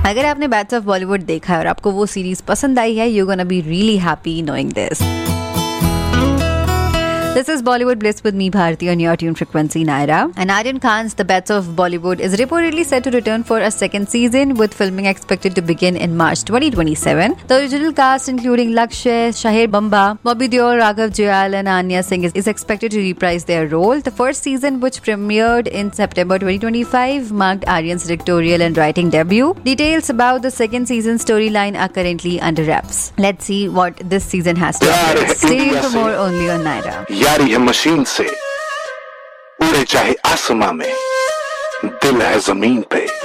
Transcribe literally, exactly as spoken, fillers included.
अगर आपने bats of Bollywood देखा है और आपको वो सीरीज पसंद आई है, you gonna be really happy knowing this. This is Bollywood Bliss with me, Bharti, on your tune frequency, Naira. And Aryan Khan's The Best of Bollywood is reportedly set to return for a second season, with filming expected to begin in March twenty twenty-seven. The original cast, including Lakshay, Shahir Bamba, Bobby Deol, Raghav Jayal and Anya Singh, is, is expected to reprise their role. The first season, which premiered in September twenty twenty-five, marked Aryan's directorial and writing debut. Details about the second season storyline are currently under wraps. Let's see what this season has to offer. Stay tuned for more only on Naira. यारी है machine से, उड़े चाहे आसमां में, दिल है जमीन पे.